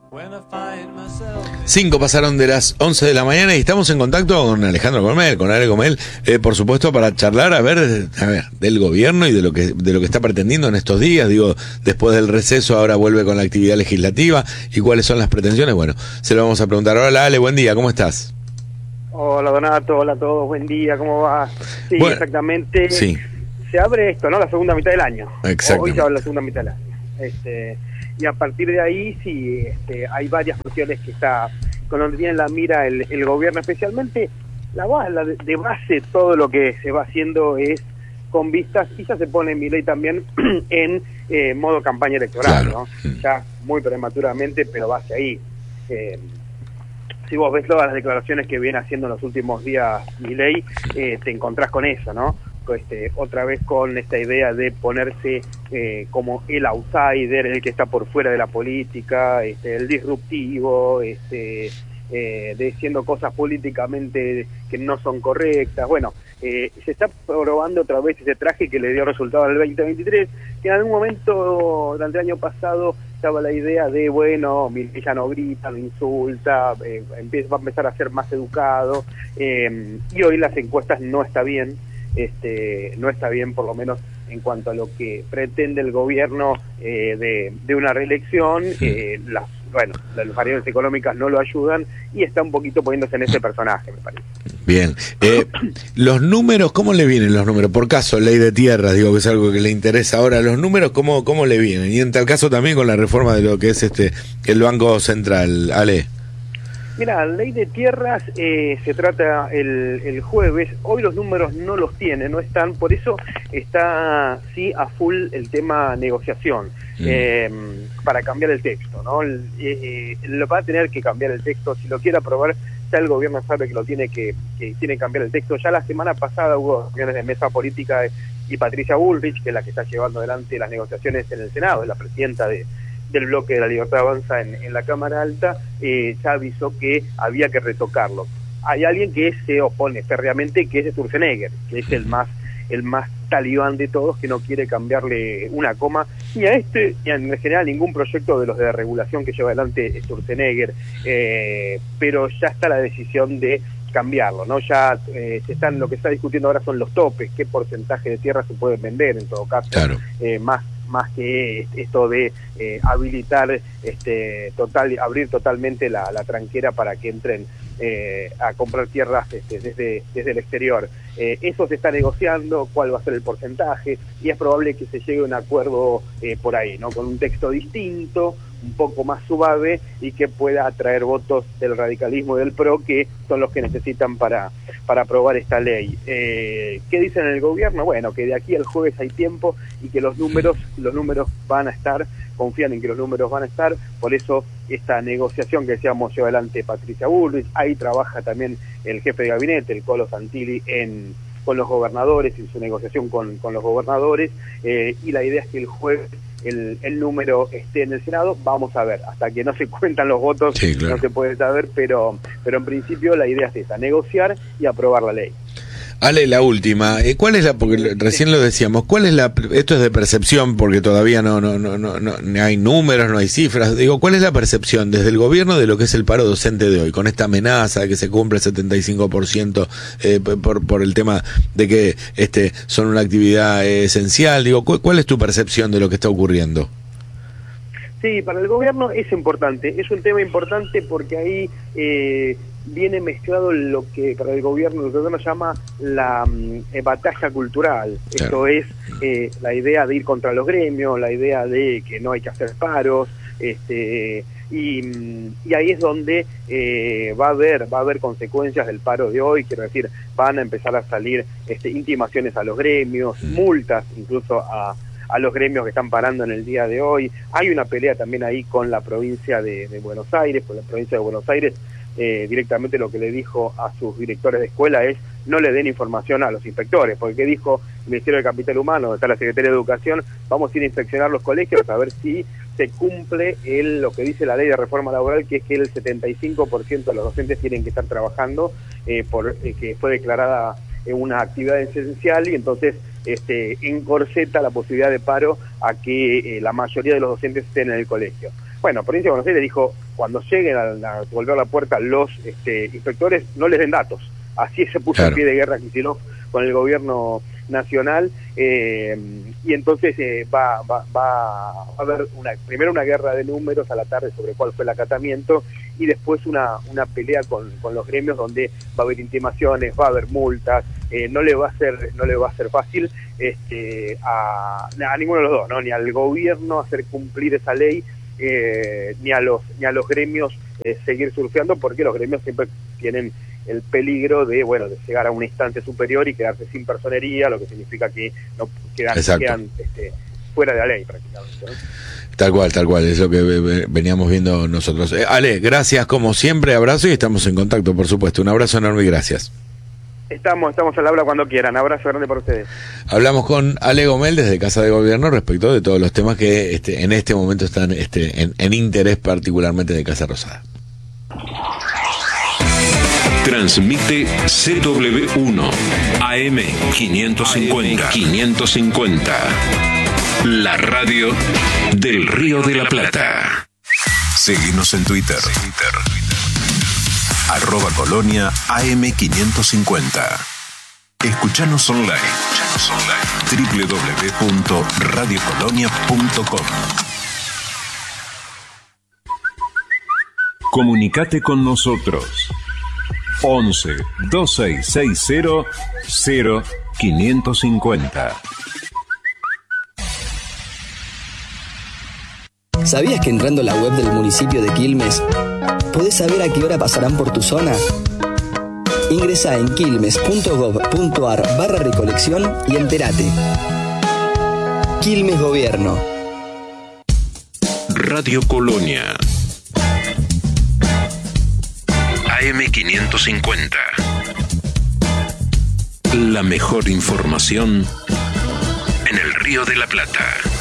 5 pasaron de las 11 de la mañana y estamos en contacto con Alejandro Comel, con Ale Comel, por supuesto, para charlar a ver del gobierno y de lo que está pretendiendo en estos días. Digo, después del receso ahora vuelve con la actividad legislativa y cuáles son las pretensiones. Bueno, se lo vamos a preguntar. Hola Ale, buen día, ¿cómo estás? Hola Donato, hola a todos, buen día, ¿cómo va? Sí, bueno, exactamente. Sí. Se abre esto, ¿no? La segunda mitad del año. Exactamente. Hoy se abre la segunda mitad del año. Y a partir de ahí sí, hay varias cuestiones que está con donde tiene la mira el gobierno, especialmente de base. Todo lo que se va haciendo es con vistas, y ya se pone en Milei también en modo campaña electoral, claro, ¿no? Ya muy prematuramente, pero va hacia ahí. Si vos ves todas las declaraciones que viene haciendo en los últimos días Milei, te encontrás con eso, ¿no? Otra vez con esta idea de ponerse como el outsider, el que está por fuera de la política, el disruptivo, diciendo cosas políticamente que no son correctas. Bueno, se está probando otra vez ese traje que le dio resultado al 2023, que en algún momento durante el año pasado estaba la idea de, bueno, Milei ya no grita, no insulta, va a empezar a ser más educado, y hoy las encuestas no está bien. No está bien, por lo menos en cuanto a lo que pretende el gobierno de una reelección. Las variables económicas no lo ayudan y está un poquito poniéndose en ese personaje, me parece. Bien, los números, ¿cómo le vienen los números? Por caso, ley de tierras, digo que es algo que le interesa ahora, los números, ¿cómo le vienen? Y en tal caso también con la reforma de lo que es el Banco Central, Ale. Mira, ley de tierras se trata el jueves. Hoy los números no los tiene, no están, por eso está sí a full el tema negociación, para cambiar el texto, ¿no? Lo va a tener que cambiar el texto, si lo quiere aprobar, ya el gobierno sabe que lo tiene que cambiar el texto. Ya la semana pasada hubo reuniones de mesa política y Patricia Bullrich, que es la que está llevando adelante las negociaciones en el Senado, es la presidenta del bloque de la Libertad Avanza en la Cámara Alta, ya avisó que había que retocarlo. Hay alguien que se opone férreamente, que es Sturzenegger, que es el más talibán de todos, que no quiere cambiarle una coma ni a ni en general ningún proyecto de los de regulación que lleva adelante Sturzenegger, pero ya está la decisión de cambiarlo, ¿no? Ya lo que se está discutiendo ahora son los topes, qué porcentaje de tierra se pueden vender en todo caso, claro. Más que esto de habilitar abrir totalmente la tranquera para que entren a comprar tierras desde el exterior. Eso se está negociando, cuál va a ser el porcentaje, y es probable que se llegue a un acuerdo por ahí, ¿no? Con un texto distinto, un poco más suave, y que pueda atraer votos del radicalismo y del PRO, que son los que necesitan para aprobar esta ley. ¿Qué dicen en el gobierno? Bueno, que de aquí al jueves hay tiempo y que los números van a estar, confían en que los números van a estar, por eso esta negociación que decíamos lleva adelante Patricia Bullrich. Ahí trabaja también el jefe de gabinete, el Colo Santilli, con los gobernadores, en su negociación con los gobernadores, y la idea es que el jueves el número esté en el Senado. Vamos a ver, hasta que no se cuentan los votos, sí, claro, no se puede saber, pero en principio la idea es esa, negociar y aprobar la ley. Ale, la última, ¿cuál es porque recién lo decíamos, esto es de percepción, porque todavía no hay números, no hay cifras, digo, ¿cuál es la percepción desde el gobierno de lo que es el paro docente de hoy, con esta amenaza de que se cumple el 75% por el tema de que son una actividad esencial? Digo, ¿cuál es tu percepción de lo que está ocurriendo? Sí, para el gobierno es importante, es un tema importante porque ahí viene mezclado lo que para el gobierno llama la batalla cultural. Claro. Esto es la idea de ir contra los gremios, la idea de que no hay que hacer paros, y ahí es donde va a haber consecuencias del paro de hoy. Quiero decir, van a empezar a salir intimaciones a los gremios, multas incluso a los gremios que están parando en el día de hoy. Hay una pelea también ahí con la provincia de Buenos Aires, por la provincia de Buenos Aires. Directamente lo que le dijo a sus directores de escuela es: no le den información a los inspectores, porque dijo el Ministerio de Capital Humano, donde está la Secretaría de Educación, vamos a ir a inspeccionar los colegios a ver si se cumple lo que dice la ley de reforma laboral, que es que el 75% de los docentes tienen que estar trabajando, que fue declarada una actividad esencial, y entonces encorseta la posibilidad de paro a que la mayoría de los docentes estén en el colegio. Bueno, Provincia de Buenos Aires dijo: cuando lleguen a golpear la puerta los inspectores, no les den datos. Así se puso en pie de guerra Kicillof con el gobierno nacional, y entonces va a haber primero una guerra de números a la tarde sobre cuál fue el acatamiento, y después una pelea con los gremios donde va a haber intimaciones, va a haber multas. No le va a ser fácil a ninguno de los dos, ¿no? Ni al gobierno hacer cumplir esa ley, ni a los gremios seguir surfeando, porque los gremios siempre tienen el peligro de llegar a una instancia superior y quedarse sin personería, lo que significa que no quedan fuera de la ley prácticamente, ¿no? Tal cual, es lo que veníamos viendo nosotros. Ale, gracias como siempre, abrazo, y estamos en contacto, por supuesto. Un abrazo enorme y gracias. Estamos al habla cuando quieran. Abrazo grande para ustedes. Hablamos con Ale Gomel desde Casa de Gobierno respecto de todos los temas que en este momento están en interés particularmente de Casa Rosada. Transmite CW1 AM 550. La radio del Río de la Plata. Seguinos en Twitter. @Colonia AM 550. Escuchanos online. www.radiocolonia.com. Comunicate con nosotros. 11 2660 0550. ¿Sabías que entrando a la web del municipio de Quilmes podés saber a qué hora pasarán por tu zona? Ingresá en quilmes.gov.ar/recolección y entérate. Quilmes Gobierno. Radio Colonia AM 550. La mejor información en el Río de la Plata.